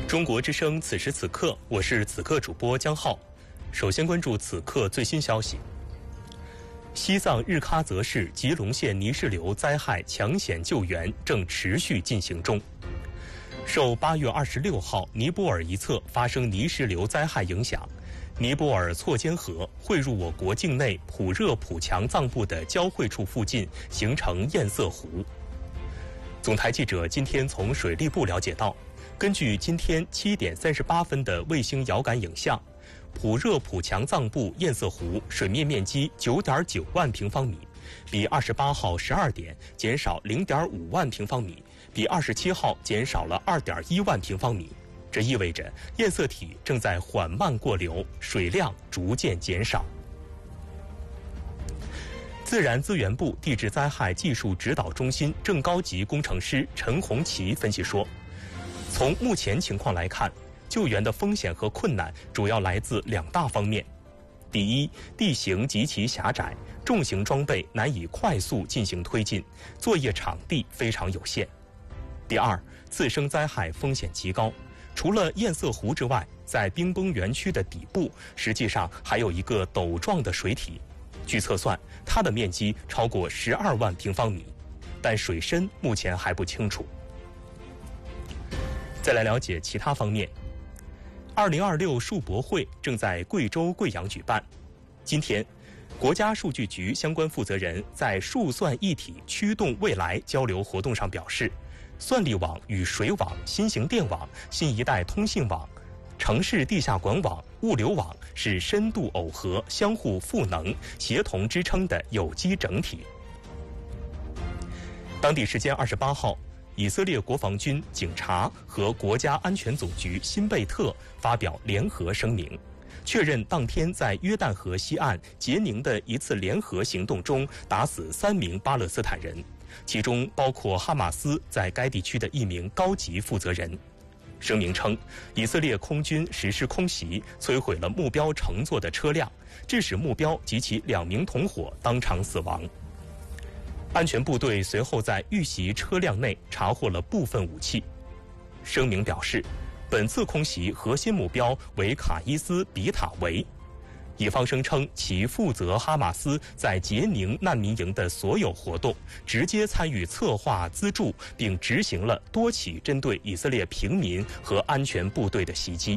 中国之声此时此刻，我是此刻主播江浩。首先关注此刻最新消息。西藏日喀则市吉隆县泥石流灾害抢险救援正持续进行中。受8月26号尼泊尔一侧发生泥石流灾害影响，尼泊尔错坚河汇入我国境内普热普强藏部的交汇处附近，形成堰塞湖。总台记者今天从水利部了解到，根据今天7点38分的卫星遥感影像，普热普强藏部堰塞湖水面面积9.9万平方米，比28号12点减少0.5万平方米，比27号减少了2.1万平方米。这意味着堰塞体正在缓慢过流，水量逐渐减少。自然资源部地质灾害技术指导中心正高级工程师陈红旗分析说，从目前情况来看，救援的风险和困难主要来自2大方面。第一，地形极其狭窄，重型装备难以快速进行推进，作业场地非常有限。第二，次生灾害风险极高，除了堰塞湖之外，在冰崩园区的底部实际上还有一个陡状的水体，据测算，它的面积超过12万平方米，但水深目前还不清楚。再来了解其他方面。2026数博会正在贵州贵阳举办。今天，国家数据局相关负责人在数算一体驱动未来交流活动上表示，算力网与水网、新型电网、新一代通信网、城市地下管网、物流网是深度耦合、相互赋能、协同支撑的有机整体。当地时间28号，以色列国防军、警察和国家安全总局辛贝特发表联合声明，确认当天在约旦河西岸杰宁的一次联合行动中打死3名巴勒斯坦人，其中包括哈马斯在该地区的1名高级负责人。声明称，以色列空军实施空袭，摧毁了目标乘坐的车辆，致使目标及其2名同伙当场死亡。安全部队随后在遇袭车辆内查获了部分武器。声明表示，本次空袭核心目标为卡伊斯比塔维。以方声称其负责哈马斯在杰宁难民营的所有活动，直接参与策划、资助并执行了多起针对以色列平民和安全部队的袭击。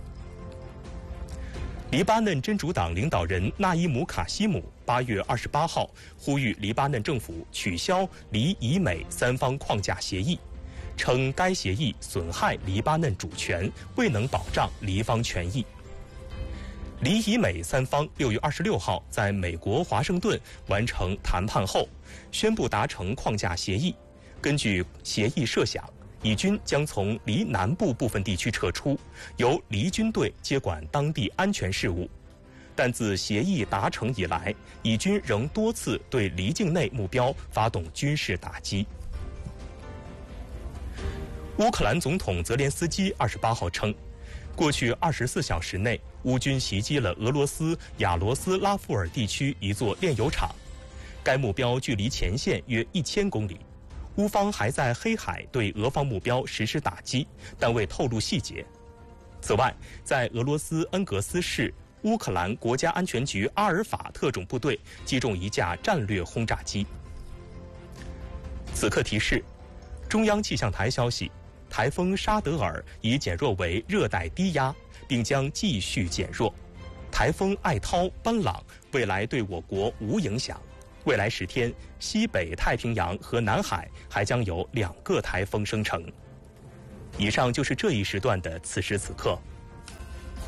黎巴嫩真主党领导人纳伊姆卡西姆8月28号呼吁黎巴嫩政府取消黎以美3方框架协议，称该协议损害黎巴嫩主权，未能保障黎方权益。黎以美3方6月26号在美国华盛顿完成谈判后，宣布达成框架协议。根据协议设想，以军将从黎南部部分地区撤出，由黎军队接管当地安全事务。但自协议达成以来，以军仍多次对黎境内目标发动军事打击。乌克兰总统泽连斯基28号称，过去24小时内，乌军袭击了俄罗斯亚罗斯拉夫尔地区一座炼油厂，该目标距离前线约1000公里。乌方还在黑海对俄方目标实施打击，但未透露细节。此外，在俄罗斯恩格斯市，乌克兰国家安全局阿尔法特种部队击中一架战略轰炸机。此刻提示：中央气象台消息，台风沙德尔已减弱为热带低压，并将继续减弱。台风艾涛、班朗未来对我国无影响。未来10天，西北太平洋和南海还将有2个台风生成。以上就是这一时段的此时此刻。